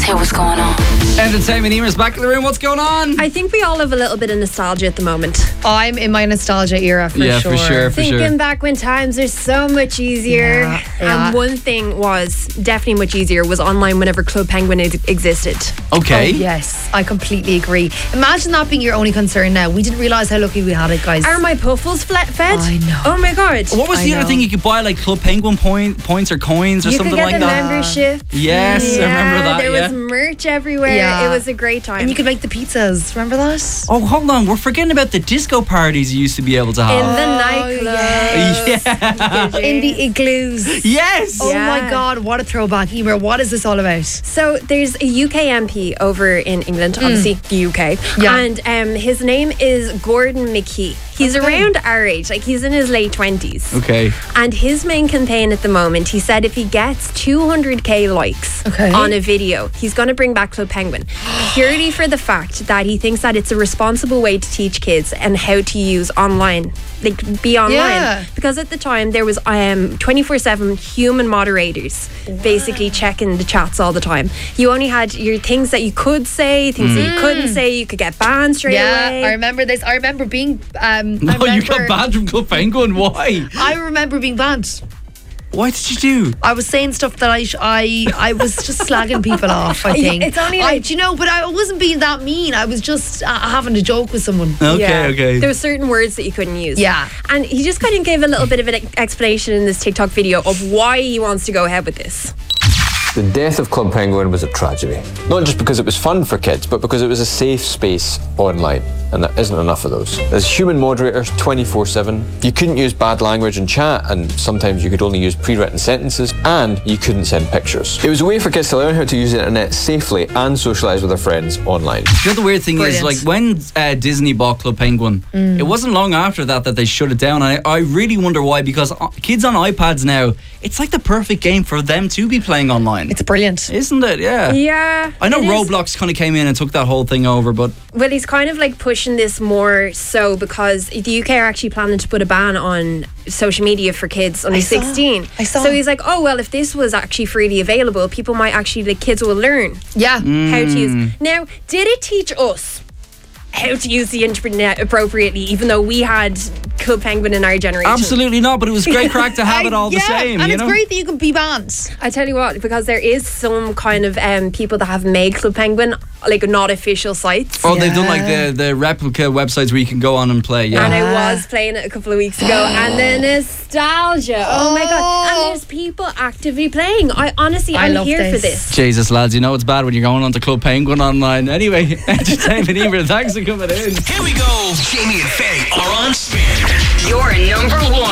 hear what's going on. Entertainment Emer's back in the room. What's going on? I think we all have a little bit of nostalgia at the moment. I'm in my nostalgia era for Yeah, sure. for sure. Thinking back when times were so much easier. Yeah. And one thing was definitely much easier was online whenever Club Penguin existed. Okay. Oh, yes, I completely agree. Imagine that being your only concern now. We didn't realise how lucky we had it, guys. Are my puffles fed? I know. Oh my god. What was the other thing you could buy, like Club Penguin points or coins or You something could get like the that? membership. Yes, I remember that. There yeah. was merch everywhere. Yeah. It was a great time. And you could make the pizzas. Remember that? Oh, hold on. We're forgetting about the disco parties you used to be able to in have. the nightclub. Yeah. In the igloos. Yes. Oh Yeah. my God, what a throwback. Emer, what is this all about? So there's a UK MP over in England, obviously the UK, Yeah. and his name is Gordon McKee. He's around our age, like he's in his late 20s. Okay. And his main campaign at the moment, he said if he gets 200k likes on a video, he's going to bring back Club Penguin. Purely for the fact that he thinks that it's a responsible way to teach kids and how to use online, like be online. Yeah. Because at the time there was 24/7 human moderators basically checking the chats all the time. You only had your things that you could say, things that you couldn't say. You could get banned straight away. I remember this. I remember being. No, you got banned from Club Penguin. Why? I remember being banned. What did you do? I was saying stuff that I was just slagging people off, I think. It's only like- do you know, but I wasn't being that mean. I was just having a joke with someone. Okay. There were certain words that you couldn't use. Yeah. And he just kind of gave a little bit of an explanation in this TikTok video of why he wants to go ahead with this. The death of Club Penguin was a tragedy. Not just because it was fun for kids, but because it was a safe space online. And there isn't enough of those. There's human moderators 24/7. You couldn't use bad language in chat, and sometimes you could only use pre-written sentences, and you couldn't send pictures. It was a way for kids to learn how to use the internet safely and socialise with their friends online. You know, the weird thing is, like, when Disney bought Club Penguin, it wasn't long after that they shut it down. And I really wonder why, because kids on iPads now, it's like the perfect game for them to be playing online. It's brilliant. Isn't it? Yeah. Yeah. I know it is. Roblox kind of came in and took that whole thing over, but... Well, he's kind of like pushing this more so because the UK are actually planning to put a ban on social media for kids under 16. I saw. So he's like, oh, well, if this was actually freely available, people might actually, like, kids will learn Yeah. how to use. Now, did it teach us how to use the internet appropriately, even though we had Club Penguin in our generation? Absolutely not, but it was great crack to have it all the same. And you it's know? great that you can be banned. I tell you what, because there is some kind of people that have made Club Penguin like not official sites. Oh, they've done like the replica websites where you can go on and play. Yeah. And I was playing it a couple of weeks ago, and the nostalgia. Oh my god! And there's people actively playing. I'm love here this. for this. Jesus, lads, you know it's bad when you're going on to Club Penguin online. Anyway, Entertainment Emer, thanks for coming in. Here we go. Jamie and Faye are on spin. Your number one.